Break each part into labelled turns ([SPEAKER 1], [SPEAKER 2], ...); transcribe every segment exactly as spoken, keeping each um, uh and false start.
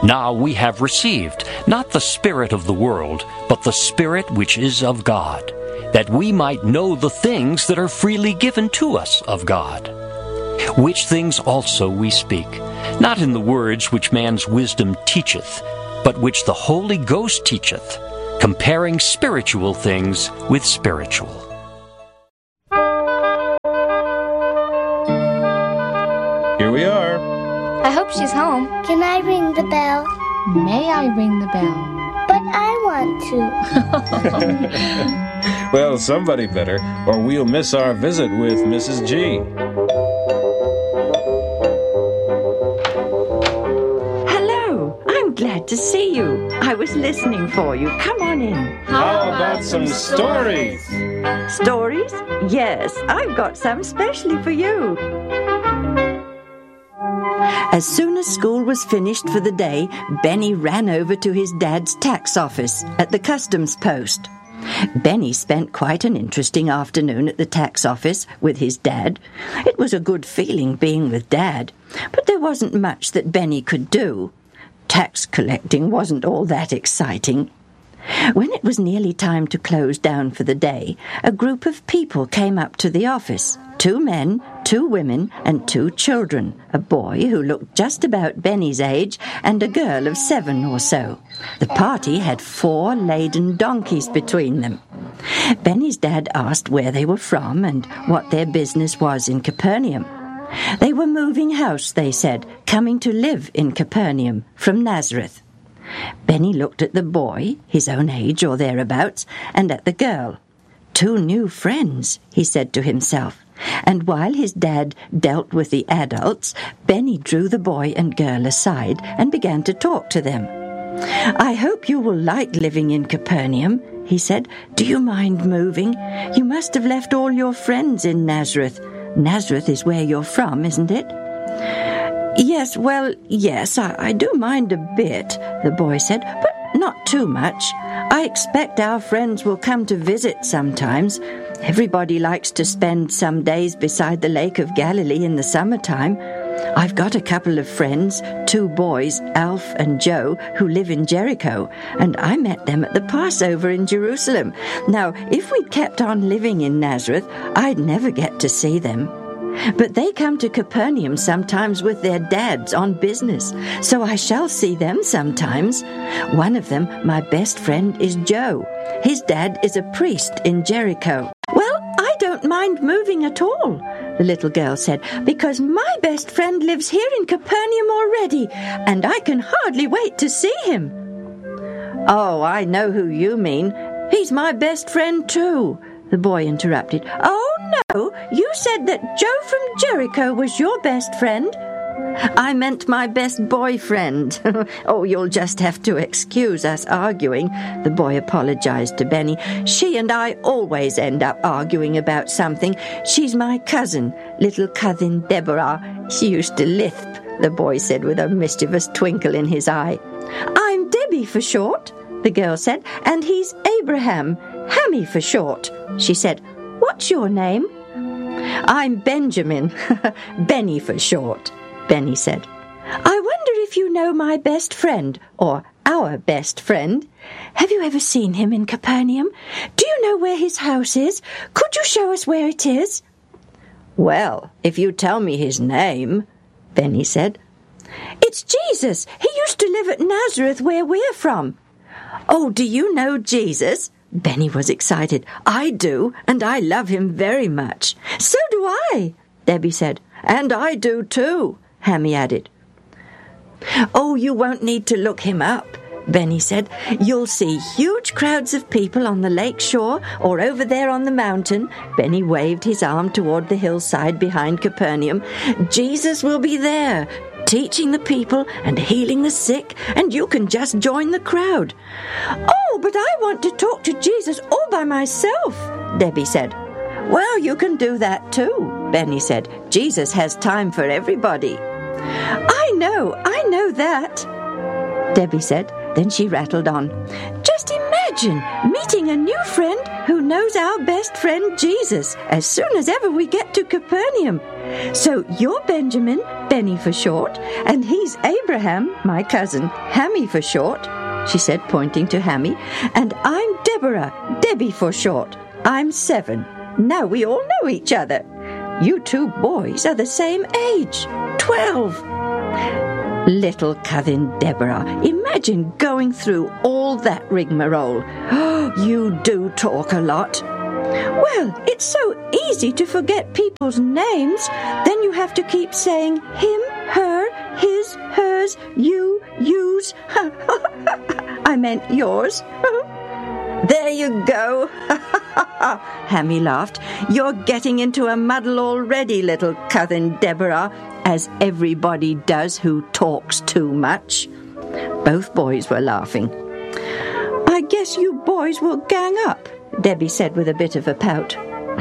[SPEAKER 1] Now we have received not the spirit of the world, but the Spirit which is of God, that we might know the things that are freely given to us of God. Which things also we speak, not in the words which man's wisdom teacheth, but which the Holy Ghost teacheth, comparing spiritual things with spiritual.
[SPEAKER 2] Here we are.
[SPEAKER 3] I hope she's home.
[SPEAKER 4] Can I ring the bell?
[SPEAKER 3] May I ring the bell?
[SPEAKER 4] But I want to.
[SPEAKER 2] Well, somebody better, or we'll miss our visit with Missus G.
[SPEAKER 5] Hello, I'm glad to see you. I was listening for you. Come on in.
[SPEAKER 2] How about some stories?
[SPEAKER 5] Stories? Yes, I've got some especially for you. As soon as school was finished for the day, Benny ran over to his dad's tax office at the customs post. Benny spent quite an interesting afternoon at the tax office with his dad. It was a good feeling being with Dad, but there wasn't much that Benny could do. Tax collecting wasn't all that exciting. When it was nearly time to close down for the day, a group of people came up to the office. Two men, two women, and two children, a boy who looked just about Benny's age, and a girl of seven or so. The party had four laden donkeys between them. Benny's dad asked where they were from and what their business was in Capernaum. They were moving house, they said, coming to live in Capernaum from Nazareth. Benny looked at the boy, his own age or thereabouts, and at the girl. Two new friends, he said to himself. And while his dad dealt with the adults, Benny drew the boy and girl aside and began to talk to them. I hope you will like living in Capernaum, he said. Do you mind moving? You must have left all your friends in Nazareth. Nazareth is where you're from, isn't it? Yes, well, yes, I, I do mind a bit, the boy said, but not too much. I expect our friends will come to visit sometimes. Everybody likes to spend some days beside the Lake of Galilee in the summertime. I've got a couple of friends, two boys, Alf and Joe, who live in Jericho, and I met them at the Passover in Jerusalem. Now, if we'd kept on living in Nazareth, I'd never get to see them. But they come to Capernaum sometimes with their dads on business, so I shall see them sometimes. One of them, my best friend, is Joe. His dad is a priest in Jericho. Well, I don't mind moving at all, the little girl said, because my best friend lives here in Capernaum already, and I can hardly wait to see him. Oh, I know who you mean. He's my best friend too, the boy interrupted. Oh, no, you said that Joe from Jericho was your best friend. I meant my best boyfriend. Oh, you'll just have to excuse us arguing, the boy apologized to Benny. She and I always end up arguing about something. She's my cousin, little cousin Deborah. She used to lisp, the boy said with a mischievous twinkle in his eye. I'm Debbie for short, the girl said, and he's Abraham, Hammy for short, she said. What's your name? I'm Benjamin, Benny for short, Benny said. I wonder if you know my best friend, or our best friend. Have you ever seen him in Capernaum? Do you know where his house is? Could you show us where it is? Well, if you tell me his name, Benny said. It's Jesus. He used to live at Nazareth where we're from. Oh, do you know Jesus? Benny was excited. I do, and I love him very much. So do I, Debbie said. And I do too, Hammy added. Oh, you won't need to look him up, Benny said. You'll see huge crowds of people on the lake shore or over there on the mountain. Benny waved his arm toward the hillside behind Capernaum. Jesus will be there, teaching the people and healing the sick, and you can just join the crowd. Oh, but I want to talk to Jesus all by myself, Debbie said. Well, you can do that too, Benny said. Jesus has time for everybody. I know, I know that, Debbie said. Then she rattled on. Just imagine Imagine meeting a new friend who knows our best friend Jesus as soon as ever we get to Capernaum. So you're Benjamin, Benny for short, and he's Abraham, my cousin, Hammy for short, she said, pointing to Hammy, and I'm Deborah, Debbie for short. I'm seven. Now we all know each other. You two boys are the same age, twelve. Little cousin Deborah, imagine going through all that rigmarole. Oh, you do talk a lot. Well, it's so easy to forget people's names. Then you have to keep saying him, her, his, hers, you, yous. I meant yours. There you go. Hammy laughed. You're getting into a muddle already, little cousin Deborah, as everybody does who talks too much. Both boys were laughing. I guess you boys will gang up, Debbie said with a bit of a pout.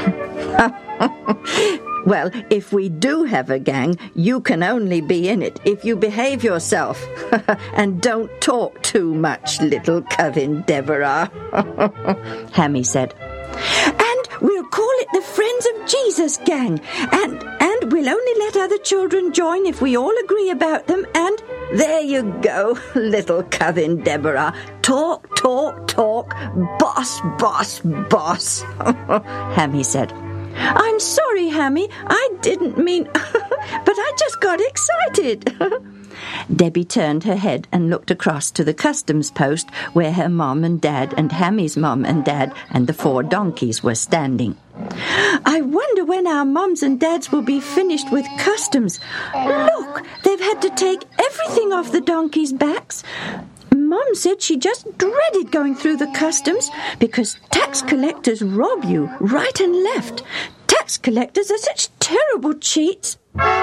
[SPEAKER 5] Well, if we do have a gang, you can only be in it if you behave yourself. And don't talk too much, little cousin Deborah, Hammy said. And we'll call it the Friends of Jesus Gang, and and we'll only let other children join if we all agree about them, and there you go, little cousin Deborah. Talk, talk, talk, boss, boss, boss, Hammy said. I'm sorry, Hammy, I didn't mean... but I just got excited. Debbie turned her head and looked across to the customs post where her mom and dad and Hammy's mom and dad and the four donkeys were standing. I wonder when our moms and dads will be finished with customs. Look, they've had to take everything off the donkeys' backs. Mom said she just dreaded going through the customs because tax collectors rob you right and left. Tax collectors are such terrible cheats.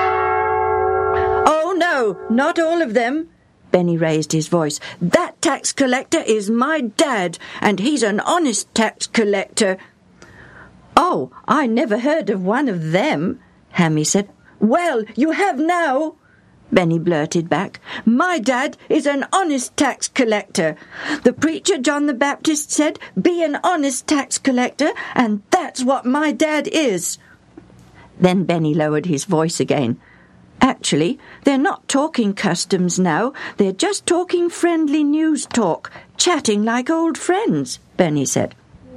[SPEAKER 5] Oh, no, not all of them. Benny raised his voice. That tax collector is my dad, and he's an honest tax collector. Oh, I never heard of one of them, Hammy said. Well, you have now, Benny blurted back. My dad is an honest tax collector. The preacher John the Baptist said, be an honest tax collector, and that's what my dad is. Then Benny lowered his voice again. Actually, they're not talking customs now. They're just talking friendly news talk, chatting like old friends, Benny said.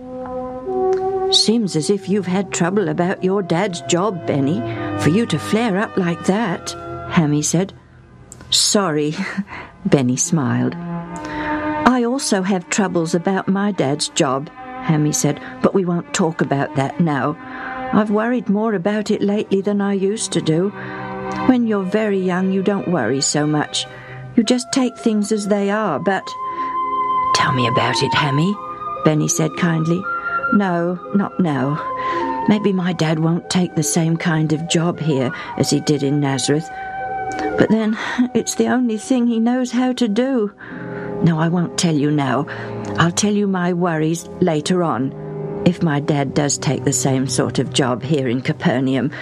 [SPEAKER 5] Seems as if you've had trouble about your dad's job, Benny, for you to flare up like that, Hammy said. Sorry, Benny smiled. I also have troubles about my dad's job, Hammy said, but we won't talk about that now. I've worried more about it lately than I used to do. When you're very young, you don't worry so much. You just take things as they are, but... Tell me about it, Hammy, Benny said kindly. No, not now. Maybe my dad won't take the same kind of job here as he did in Nazareth. But then, it's the only thing he knows how to do. No, I won't tell you now. I'll tell you my worries later on, if my dad does take the same sort of job here in Capernaum.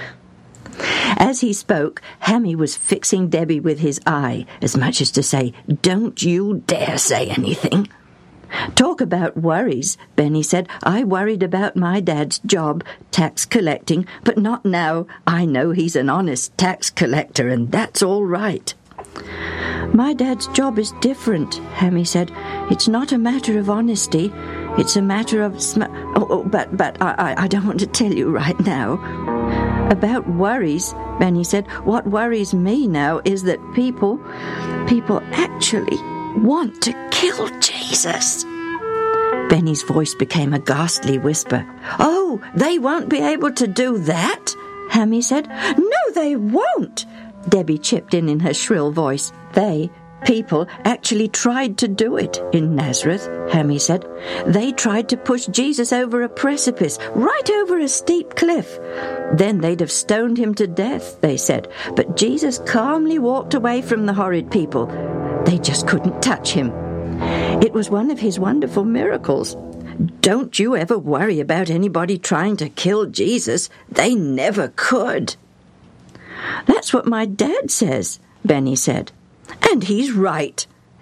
[SPEAKER 5] As he spoke, Hammy was fixing Debbie with his eye, as much as to say, don't you dare say anything. Talk about worries, Benny said. I worried about my dad's job, tax collecting, but not now. I know he's an honest tax collector, and that's all right. My dad's job is different, Hammy said. It's not a matter of honesty. It's a matter of... Sm- oh, oh, but but I, I, I don't want to tell you right now. About worries, Benny said, what worries me now is that people, people actually want to kill Jesus. Benny's voice became a ghastly whisper. Oh, they won't be able to do that, Hammy said. No, they won't, Debbie chipped in in her shrill voice. They, people, actually tried to do it in Nazareth, Hammy said. They tried to push Jesus over a precipice, right over a steep cliff. Then they'd have stoned him to death, they said. But Jesus calmly walked away from the horrid people. They just couldn't touch him. It was one of his wonderful miracles. Don't you ever worry about anybody trying to kill Jesus. They never could. That's what my dad says, Benny said. And he's right,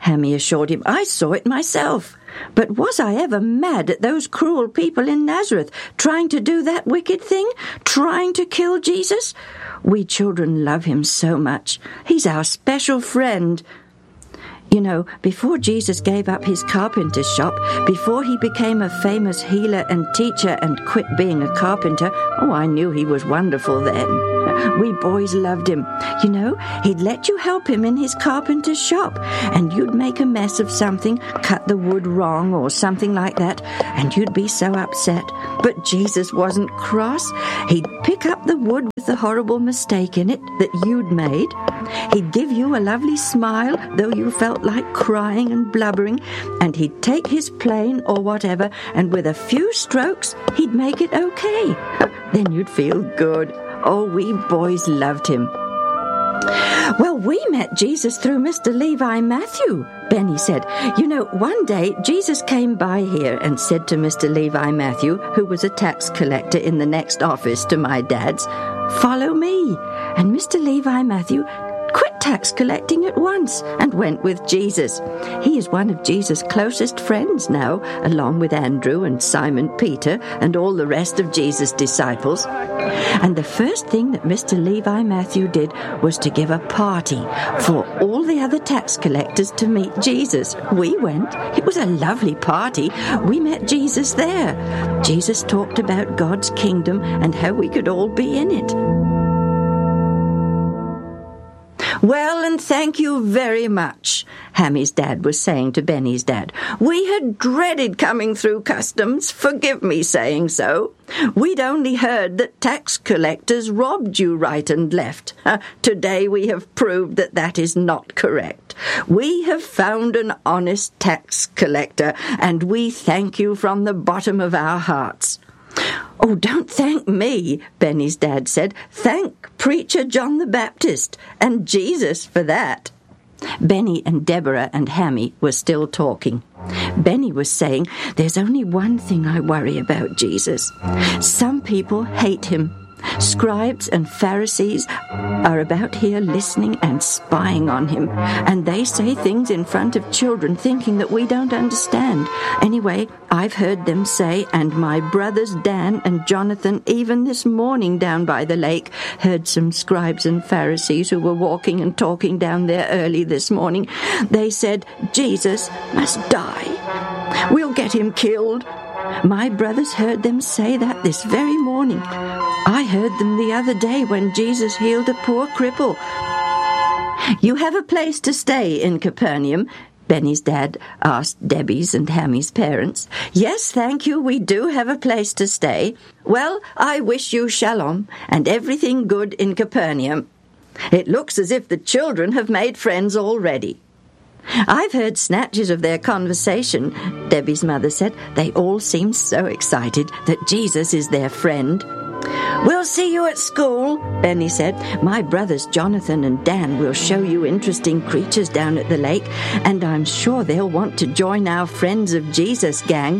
[SPEAKER 5] Hammy assured him. I saw it myself. But was I ever mad at those cruel people in Nazareth, trying to do that wicked thing, trying to kill Jesus? We children love him so much. He's our special friend. You know, before Jesus gave up his carpenter's shop, before he became a famous healer and teacher and quit being a carpenter, oh, I knew he was wonderful then. We boys loved him. You know, he'd let you help him in his carpenter's shop, and you'd make a mess of something, cut the wood wrong or something like that, and you'd be so upset. But Jesus wasn't cross. He'd pick up the wood with the horrible mistake in it that you'd made. He'd give you a lovely smile, though you felt like crying and blubbering, and he'd take his plane or whatever, and with a few strokes, he'd make it okay. Then you'd feel good. Oh, we boys loved him. Well, we met Jesus through Mister Levi Matthew, Benny said. You know, one day Jesus came by here and said to Mister Levi Matthew, who was a tax collector in the next office to my dad's, "Follow me." And Mister Levi Matthew quit tax collecting at once and went with Jesus. He is one of Jesus' closest friends now, along with Andrew and Simon Peter and all the rest of Jesus' disciples. And the first thing that Mister Levi Matthew did was to give a party for all the other tax collectors to meet Jesus. We went. It was a lovely party. We met Jesus there. Jesus talked about God's kingdom and how we could all be in it. Well, and thank you very much, Hammy's dad was saying to Benny's dad. We had dreaded coming through customs. Forgive me saying so. We'd only heard that tax collectors robbed you right and left. Uh, today we have proved that that is not correct. We have found an honest tax collector, and we thank you from the bottom of our hearts. Oh, don't thank me, Benny's dad said. Thank Preacher John the Baptist and Jesus for that. Benny and Deborah and Hammy were still talking. Benny was saying, there's only one thing I worry about Jesus. Some people hate him. Scribes and Pharisees are about here listening and spying on him, and they say things in front of children thinking that we don't understand. Anyway, I've heard them say, and my brothers Dan and Jonathan, even this morning down by the lake, heard some scribes and Pharisees who were walking and talking down there early this morning. They said, Jesus must die. We'll get him killed. My brothers heard them say that this very morning. I heard them the other day when Jesus healed a poor cripple. You have a place to stay in Capernaum? Benny's dad asked Debbie's and Hammy's parents. Yes, thank you, we do have a place to stay. Well, I wish you shalom and everything good in Capernaum. It looks as if the children have made friends already. I've heard snatches of their conversation, Debbie's mother said. They all seem so excited that Jesus is their friend. We'll see you at school, Benny said. My brothers Jonathan and Dan will show you interesting creatures down at the lake, and I'm sure they'll want to join our Friends of Jesus gang.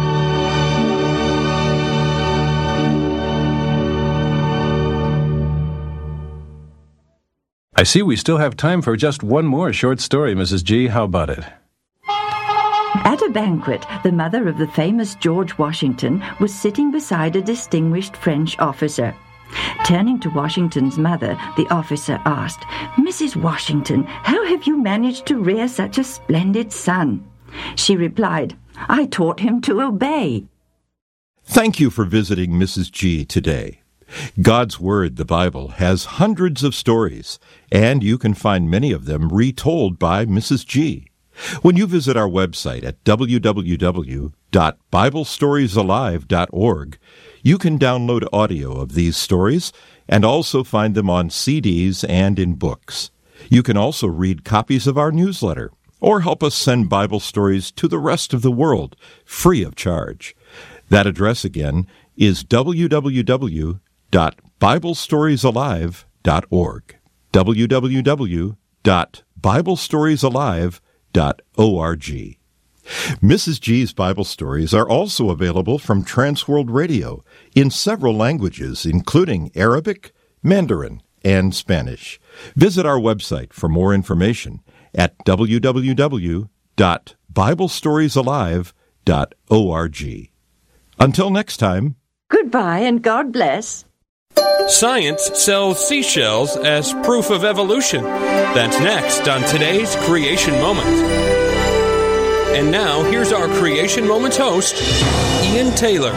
[SPEAKER 2] I see we still have time for just one more short story, Missus G. How about it?
[SPEAKER 5] At a banquet, the mother of the famous George Washington was sitting beside a distinguished French officer. Turning to Washington's mother, the officer asked, Missus Washington, how have you managed to rear such a splendid son? She replied, I taught him to obey.
[SPEAKER 6] Thank you for visiting Missus G today. God's Word, the Bible, has hundreds of stories, and you can find many of them retold by Missus G. When you visit our website at w w w dot bible stories alive dot org, you can download audio of these stories and also find them on C Ds and in books. You can also read copies of our newsletter or help us send Bible stories to the rest of the world free of charge. That address again is w w w dot bible stories alive dot org. w w w dot bible stories alive dot org. Missus G's Bible stories are also available from Transworld Radio in several languages, including Arabic, Mandarin, and Spanish. Visit our website for more information at w w w dot bible stories alive dot org. Until next time.
[SPEAKER 5] Goodbye and God bless.
[SPEAKER 7] Science sells seashells as proof of evolution. That's next on today's Creation Moment. And now, here's our Creation Moments host, Ian Taylor.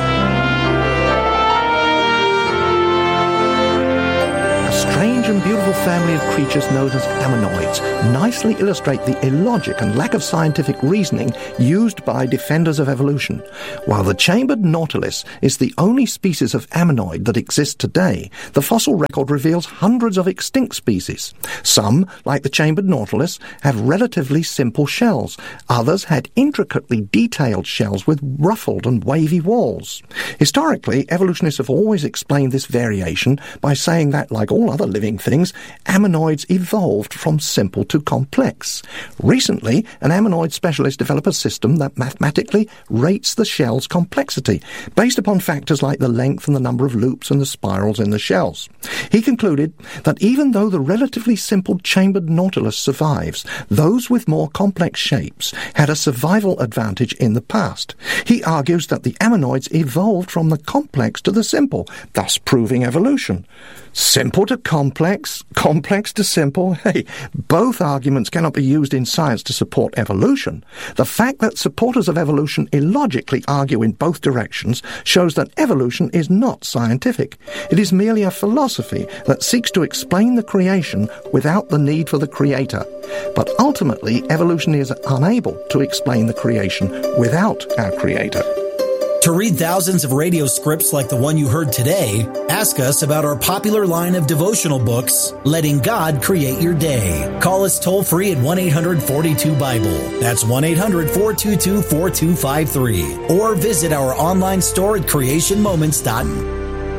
[SPEAKER 8] A strange and beautiful family of creatures known as ammonoids nicely illustrate the illogic and lack of scientific reasoning used by defenders of evolution. While the chambered nautilus is the only species of ammonoid that exists today, the fossil record reveals hundreds of extinct species. Some, like the chambered nautilus, have relatively simple shells. Others had intricately detailed shells with ruffled and wavy walls. Historically, evolutionists have always explained this variation by saying that, like all other living things, ammonoids evolved from simple to complex. Recently, an ammonoid specialist developed a system that mathematically rates the shell's complexity, based upon factors like the length and the number of loops and the spirals in the shells. He concluded that even though the relatively simple chambered nautilus survives, those with more complex shapes had a survival advantage in the past. He argues that the ammonoids evolved from the complex to the simple, thus proving evolution. Simple to complex, complex to simple, hey, both arguments cannot be used in science to support evolution. The fact that supporters of evolution illogically argue in both directions shows that evolution is not scientific. It is merely a philosophy that seeks to explain the creation without the need for the creator. But ultimately, evolution is unable to explain the creation without our creator.
[SPEAKER 9] To read thousands of radio scripts like the one you heard today, ask us about our popular line of devotional books, Letting God Create Your Day. Call us toll-free at one eight hundred forty-two Bible. That's one eight hundred four two two four two five three. Or visit our online store at creation moments dot com.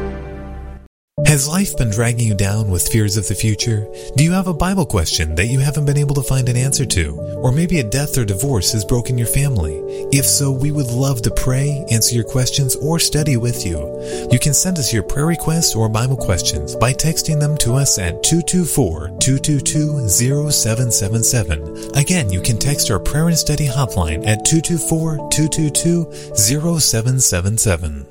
[SPEAKER 10] Has life been dragging you down with fears of the future? Do you have a Bible question that you haven't been able to find an answer to? Or maybe a death or divorce has broken your family? If so, we would love to pray, answer your questions, or study with you. You can send us your prayer requests or Bible questions by texting them to us at two two four, two two two, zero seven seven seven. Again, you can text our prayer and study hotline at two two four, two two two, zero seven seven seven.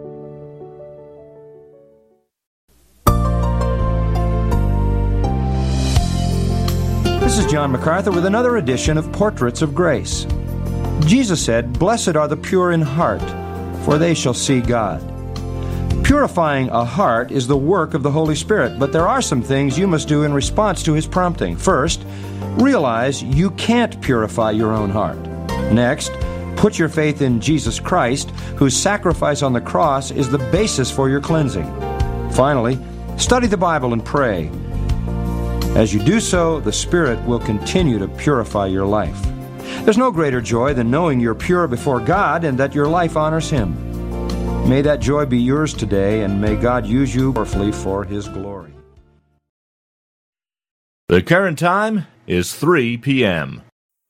[SPEAKER 11] This is John MacArthur with another edition of Portraits of Grace. Jesus said, "Blessed are the pure in heart, for they shall see God." Purifying a heart is the work of the Holy Spirit, but there are some things you must do in response to His prompting. First, realize you can't purify your own heart. Next, put your faith in Jesus Christ, whose sacrifice on the cross is the basis for your cleansing. Finally, study the Bible and pray. As you do so, the Spirit will continue to purify your life. There's no greater joy than knowing you're pure before God and that your life honors Him. May that joy be yours today, and may God use you powerfully for His glory.
[SPEAKER 12] The current time is three p.m.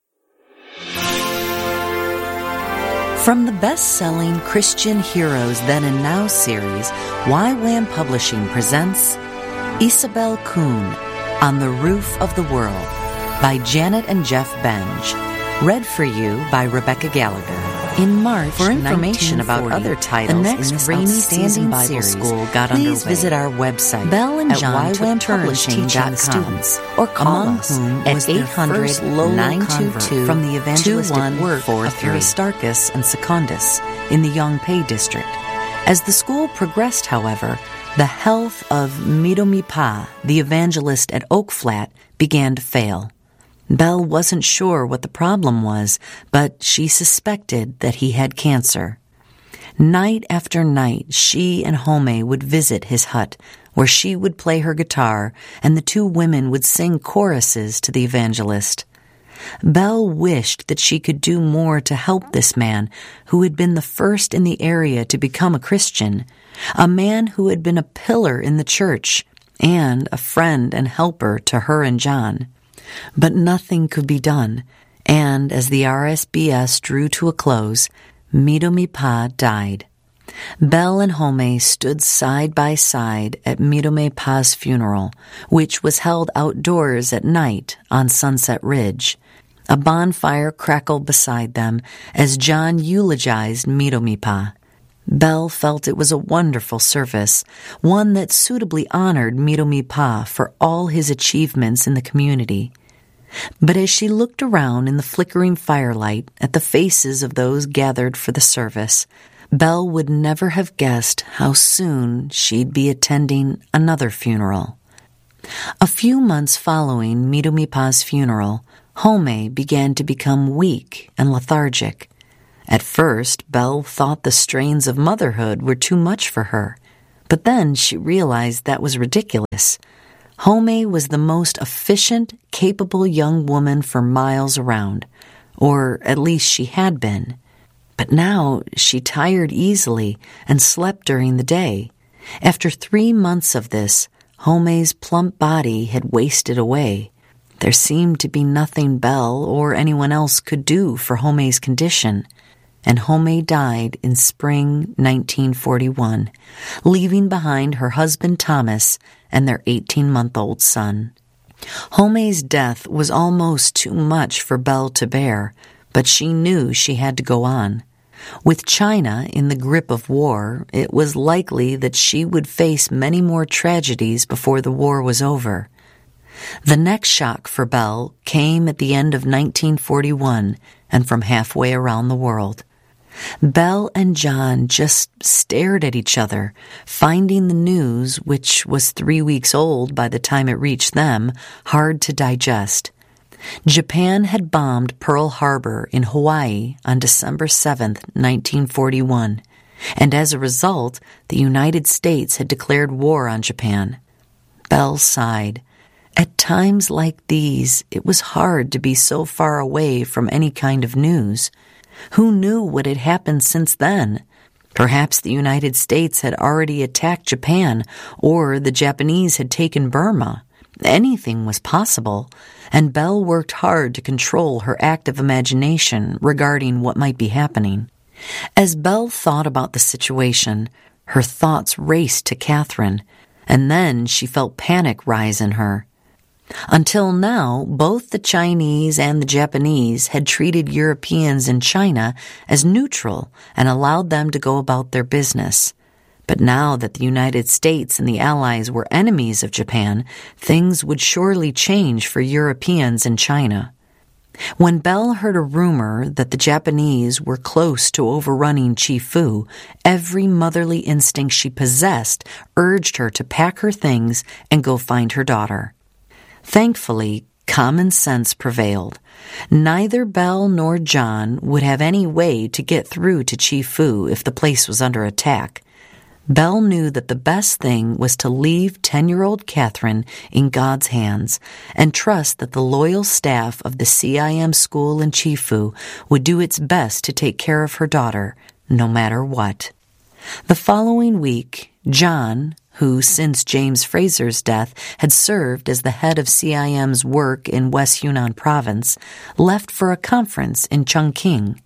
[SPEAKER 13] From the best-selling Christian Heroes Then and Now series, Y WAM Publishing presents Isabel Kuhn, On the Roof of the World, by Janet and Jeff Benge. Read for you by Rebecca Gallagher. In March, for information about other titles the next in this rainy season Bible series, school got please underway. Visit our website. Bell and John took turns teaching the students, or call among us whom at eight hundred, nine two two from the evangelistic work of Aristarchus and Secundus in the Yongpei district. As the school progressed, however, the health of Midomipa, the evangelist at Oak Flat, began to fail. Belle wasn't sure what the problem was, but she suspected that he had cancer. Night after night, she and Home would visit his hut, where she would play her guitar, and the two women would sing choruses to the evangelist. Belle wished that she could do more to help this man, who had been the first in the area to become a Christian, a man who had been a pillar in the church, and a friend and helper to her and John. But nothing could be done, and as the R S B S drew to a close, Midomipa died. Belle and Home stood side by side at Mirome Pa's funeral, which was held outdoors at night on Sunset Ridge. A bonfire crackled beside them as John eulogized Mirome Pa. Belle felt it was a wonderful service, one that suitably honored Mirome Pa for all his achievements in the community. But as she looked around in the flickering firelight at the faces of those gathered for the service, Belle would never have guessed how soon she'd be attending another funeral. A few months following Mirome Pa's funeral, Home began to become weak and lethargic. At first, Belle thought the strains of motherhood were too much for her, but then she realized that was ridiculous. Home was the most efficient, capable young woman for miles around, or at least she had been. But now she tired easily and slept during the day. After three months of this, Home's plump body had wasted away. There seemed to be nothing Belle or anyone else could do for Home's condition, and Home died in spring nineteen forty-one, leaving behind her husband Thomas and their eighteen-month-old son. Home's death was almost too much for Belle to bear, but she knew she had to go on. With China in the grip of war, it was likely that she would face many more tragedies before the war was over. The next shock for Belle came at the end of nineteen forty-one and from halfway around the world. Belle and John just stared at each other, finding the news, which was three weeks old by the time it reached them, hard to digest. Japan had bombed Pearl Harbor in Hawaii on December seventh, nineteen forty-one, and as a result, the United States had declared war on Japan. Belle sighed. At times like these, it was hard to be so far away from any kind of news. Who knew what had happened since then? Perhaps the United States had already attacked Japan, or the Japanese had taken Burma. Anything was possible, and Belle worked hard to control her active imagination regarding what might be happening. As Belle thought about the situation, her thoughts raced to Catherine, and then she felt panic rise in her. Until now, both the Chinese and the Japanese had treated Europeans in China as neutral and allowed them to go about their business. But now that the United States and the Allies were enemies of Japan, things would surely change for Europeans in China. When Belle heard a rumor that the Japanese were close to overrunning Chifu, every motherly instinct she possessed urged her to pack her things and go find her daughter. Thankfully, common sense prevailed. Neither Belle nor John would have any way to get through to Chifu if the place was under attack. Belle knew that the best thing was to leave ten-year-old Catherine in God's hands and trust that the loyal staff of the C I M school in Chifu would do its best to take care of her daughter, no matter what. The following week, John, who since James Fraser's death had served as the head of C I M's work in West Yunnan Province, left for a conference in Chongqing.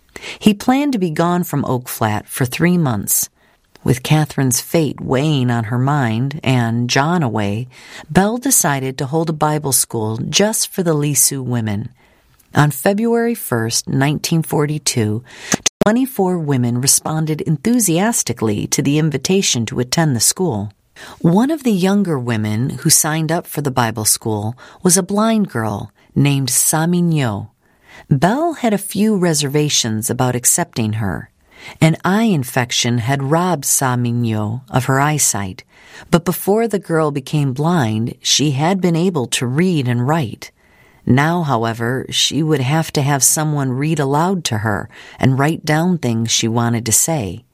[SPEAKER 13] He planned to be gone from Oak Flat for three months. With Catherine's fate weighing on her mind and John away, Belle decided to hold a Bible school just for the Lisu women. On February first, nineteen forty-two, twenty-four women responded enthusiastically to the invitation to attend the school. One of the younger women who signed up for the Bible school was a blind girl named Sa Minyo. Belle had a few reservations about accepting her. An eye infection had robbed Sa Minyo of her eyesight, but before the girl became blind, she had been able to read and write. Now, however, she would have to have someone read aloud to her and write down things she wanted to say.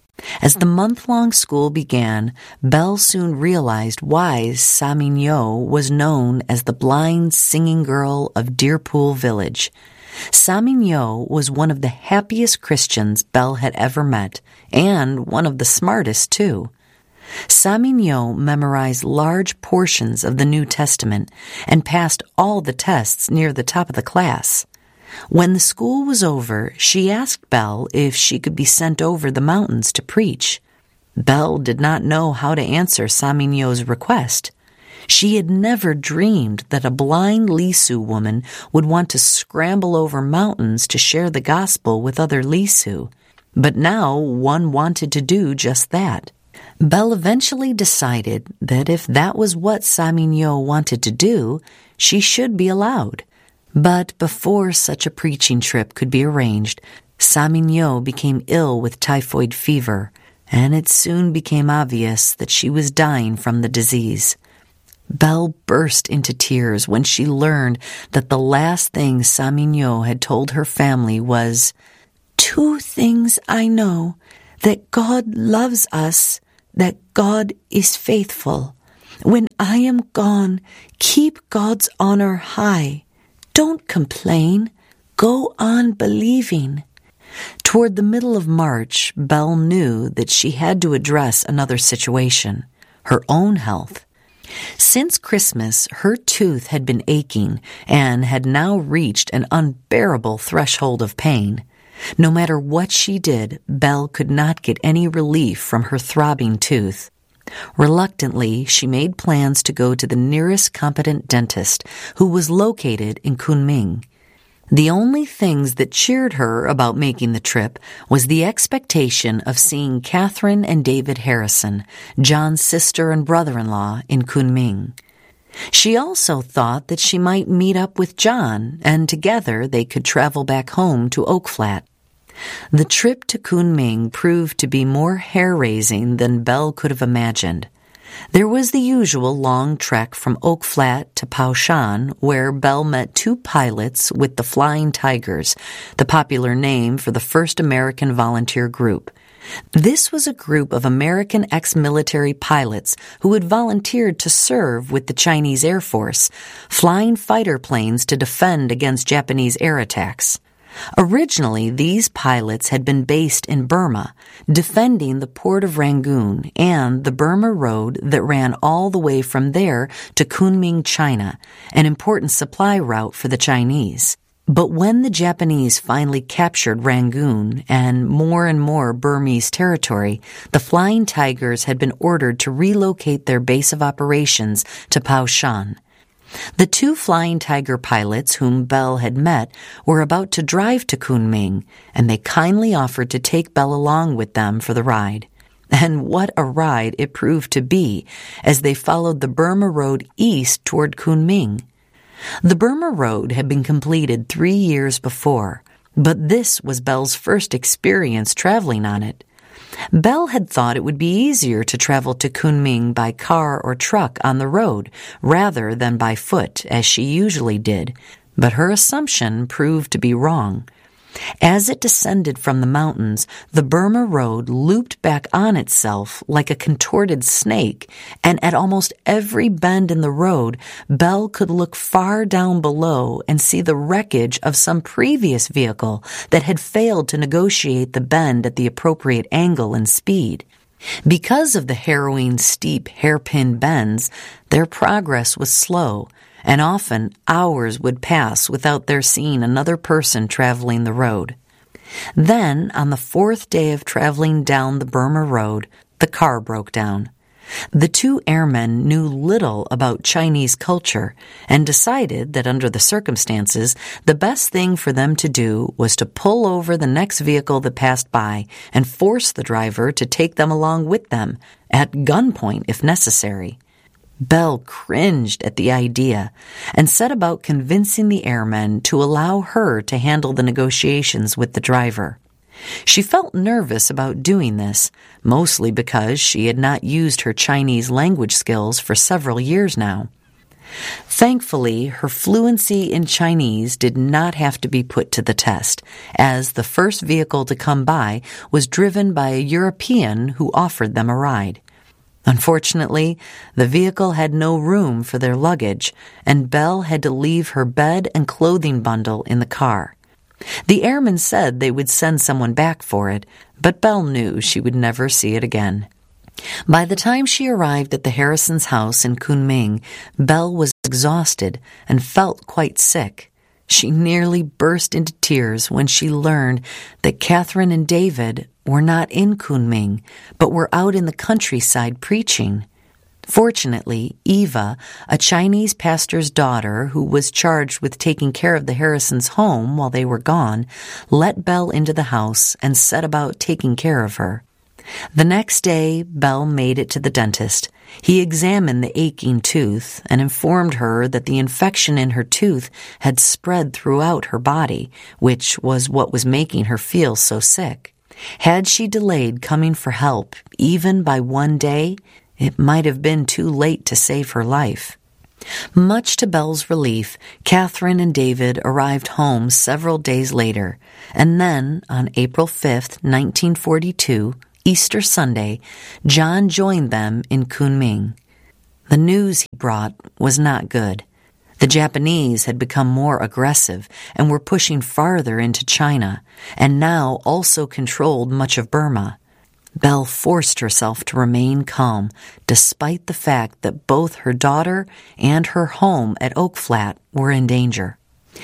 [SPEAKER 13] As the month-long school began, Belle soon realized why Sa Minyo was known as the blind singing girl of Deerpool Village. Sa Minyo was one of the happiest Christians Belle had ever met, and one of the smartest, too. Sa Minyo memorized large portions of the New Testament and passed all the tests near the top of the class. When the school was over, she asked Belle if she could be sent over the mountains to preach. Belle did not know how to answer Saminyo's request. She had never dreamed that a blind Lisu woman would want to scramble over mountains to share the gospel with other Lisu. But now one wanted to do just that. Belle eventually decided that if that was what Saminyo wanted to do, she should be allowed. But before such a preaching trip could be arranged, Saminyo became ill with typhoid fever, and it soon became obvious that she was dying from the disease. Belle burst into tears when she learned that the last thing Saminyo had told her family was, "Two things I know, that God loves us, that God is faithful. When I am gone, keep God's honor high. Don't complain. Go on believing." Toward the middle of March, Belle knew that she had to address another situation, her own health. Since Christmas, her tooth had been aching and had now reached an unbearable threshold of pain. No matter what she did, Belle could not get any relief from her throbbing tooth. Reluctantly, she made plans to go to the nearest competent dentist, who was located in Kunming. The only things that cheered her about making the trip was the expectation of seeing Catherine and David Harrison, John's sister and brother-in-law, in Kunming. She also thought that she might meet up with John, and together they could travel back home to Oak Flat. The trip to Kunming proved to be more hair-raising than Belle could have imagined. There was the usual long trek from Oak Flat to Paoshan, where Belle met two pilots with the Flying Tigers, the popular name for the first American volunteer group. This was a group of American ex-military pilots who had volunteered to serve with the Chinese Air Force, flying fighter planes to defend against Japanese air attacks. Originally, these pilots had been based in Burma, defending the port of Rangoon and the Burma Road that ran all the way from there to Kunming, China, an important supply route for the Chinese. But when the Japanese finally captured Rangoon and more and more Burmese territory, the Flying Tigers had been ordered to relocate their base of operations to Paoshan. The two Flying Tiger pilots whom Belle had met were about to drive to Kunming, and they kindly offered to take Belle along with them for the ride. And what a ride it proved to be as they followed the Burma Road east toward Kunming. The Burma Road had been completed three years before, but this was Belle's first experience traveling on it. Belle had thought it would be easier to travel to Kunming by car or truck on the road rather than by foot, as she usually did, but her assumption proved to be wrong. As it descended from the mountains, the Burma Road looped back on itself like a contorted snake, and at almost every bend in the road, Belle could look far down below and see the wreckage of some previous vehicle that had failed to negotiate the bend at the appropriate angle and speed. Because of the harrowing, steep, hairpin bends, their progress was slow, and often hours would pass without their seeing another person traveling the road. Then, on the fourth day of traveling down the Burma Road, the car broke down. The two airmen knew little about Chinese culture and decided that under the circumstances, the best thing for them to do was to pull over the next vehicle that passed by and force the driver to take them along with them, at gunpoint if necessary. Belle cringed at the idea and set about convincing the airmen to allow her to handle the negotiations with the driver. She felt nervous about doing this, mostly because she had not used her Chinese language skills for several years now. Thankfully, her fluency in Chinese did not have to be put to the test, as the first vehicle to come by was driven by a European who offered them a ride. Unfortunately, the vehicle had no room for their luggage, and Belle had to leave her bed and clothing bundle in the car. The airmen said they would send someone back for it, but Belle knew she would never see it again. By the time she arrived at the Harrisons' house in Kunming, Belle was exhausted and felt quite sick. She nearly burst into tears when she learned that Catherine and David were not in Kunming, but were out in the countryside preaching. Fortunately, Eva, a Chinese pastor's daughter who was charged with taking care of the Harrisons' home while they were gone, let Belle into the house and set about taking care of her. The next day, Belle made it to the dentist. He examined the aching tooth and informed her that the infection in her tooth had spread throughout her body, which was what was making her feel so sick. Had she delayed coming for help, even by one day, it might have been too late to save her life. Much to Belle's relief, Catherine and David arrived home several days later, and then, on April fifth, nineteen forty-two, Easter Sunday, John joined them in Kunming. The news he brought was not good. The Japanese had become more aggressive and were pushing farther into China, and now also controlled much of Burma. Belle forced herself to remain calm, despite the fact that both her daughter and her home at Oak Flat were in danger.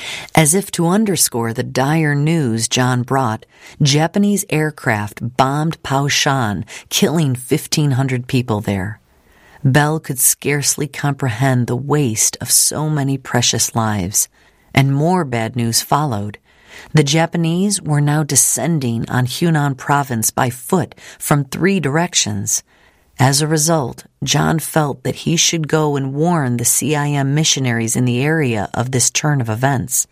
[SPEAKER 13] As if to underscore the dire news John brought, Japanese aircraft bombed Paoshan, killing fifteen hundred people there. Belle could scarcely comprehend the waste of so many precious lives, and more bad news followed. The Japanese were now descending on Hunan province by foot from three directions. As a result, John felt that he should go and warn the C I M missionaries in the area of this turn of events.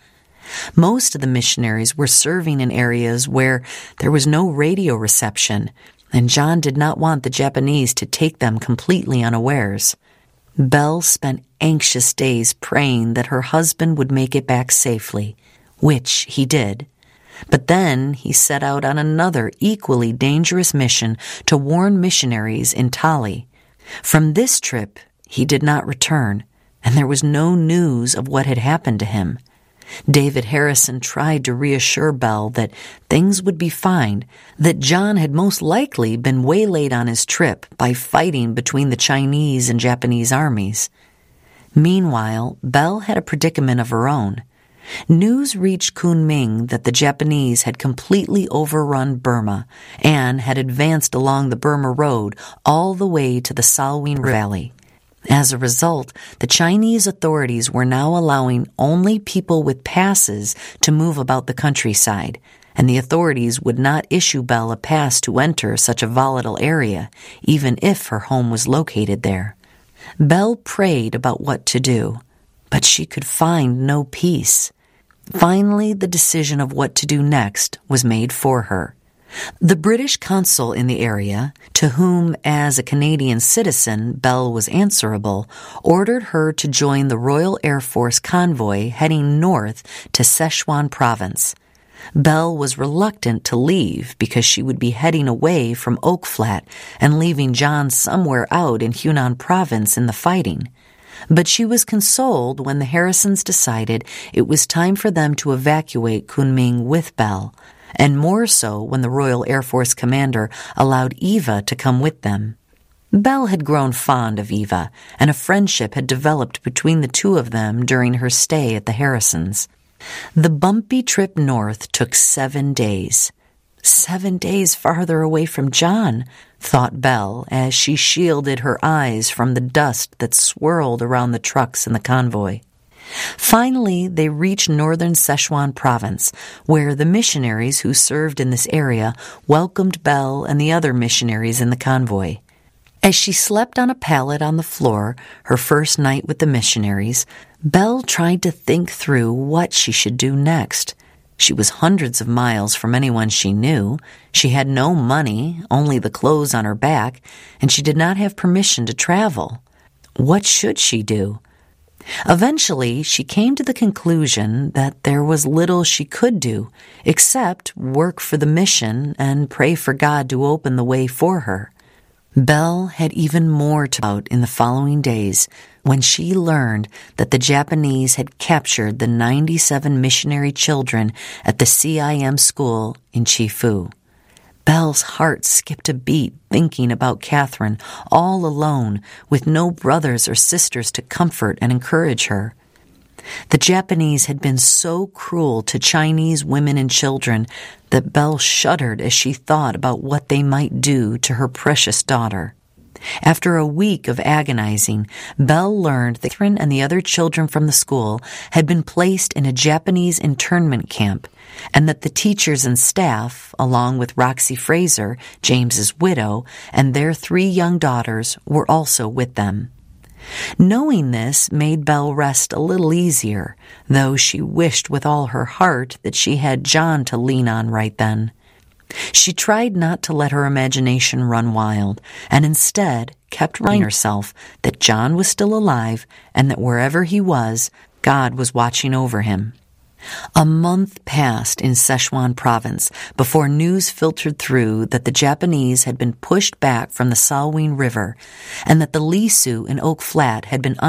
[SPEAKER 13] Most of the missionaries were serving in areas where there was no radio reception, and John did not want the Japanese to take them completely unawares. Belle spent anxious days praying that her husband would make it back safely, which he did. But then he set out on another equally dangerous mission to warn missionaries in Tali. From this trip, he did not return, and there was no news of what had happened to him. David Harrison tried to reassure Belle that things would be fine, that John had most likely been waylaid on his trip by fighting between the Chinese and Japanese armies. Meanwhile, Belle had a predicament of her own. News reached Kunming that the Japanese had completely overrun Burma and had advanced along the Burma Road all the way to the Salween Valley. As a result, the Chinese authorities were now allowing only people with passes to move about the countryside, and the authorities would not issue Belle a pass to enter such a volatile area, even if her home was located there. Belle prayed about what to do, but she could find no peace. Finally, the decision of what to do next was made for her. The British consul in the area, to whom, as a Canadian citizen, Belle was answerable, ordered her to join the Royal Air Force convoy heading north to Sichuan province. Belle was reluctant to leave because she would be heading away from Oak Flat and leaving John somewhere out in Hunan province in the fighting. But she was consoled when the Harrisons decided it was time for them to evacuate Kunming with Belle, and more so when the Royal Air Force commander allowed Eva to come with them. Belle had grown fond of Eva, and a friendship had developed between the two of them during her stay at the Harrisons. The bumpy trip north took seven days. Seven days farther away from John, thought Belle as she shielded her eyes from the dust that swirled around the trucks in the convoy. Finally, they reached northern Sichuan province, where the missionaries who served in this area welcomed Belle and the other missionaries in the convoy. As she slept on a pallet on the floor, her first night with the missionaries, Belle tried to think through what she should do next. She was hundreds of miles from anyone she knew. She had no money, only the clothes on her back, and she did not have permission to travel. What should she do? Eventually, she came to the conclusion that there was little she could do, except work for the mission and pray for God to open the way for her. Belle had even more to about in the following days when she learned that the Japanese had captured the ninety-seven missionary children at the C I M school in Chifu. Belle's heart skipped a beat thinking about Catherine, all alone, with no brothers or sisters to comfort and encourage her. The Japanese had been so cruel to Chinese women and children that Belle shuddered as she thought about what they might do to her precious daughter. After a week of agonizing, Belle learned that Catherine and the other children from the school had been placed in a Japanese internment camp, and that the teachers and staff, along with Roxy Fraser, James's widow, and their three young daughters, were also with them. Knowing this made Belle rest a little easier, though she wished with all her heart that she had John to lean on right then. She tried not to let her imagination run wild, and instead kept reminding herself that John was still alive and that wherever he was, God was watching over him. A month passed in Sichuan province before news filtered through that the Japanese had been pushed back from the Salween River and that the Lisu in Oak Flat had been